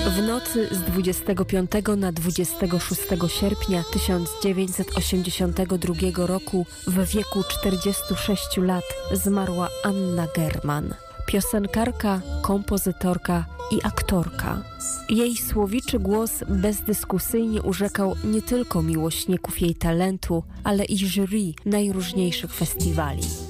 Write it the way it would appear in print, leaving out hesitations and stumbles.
W nocy z 25 na 26 sierpnia 1982 roku w wieku 46 lat zmarła Anna German. Piosenkarka, kompozytorka i aktorka. Jej słowiczy głos bezdyskusyjnie urzekał nie tylko miłośników jej talentu, ale i jury najróżniejszych festiwali.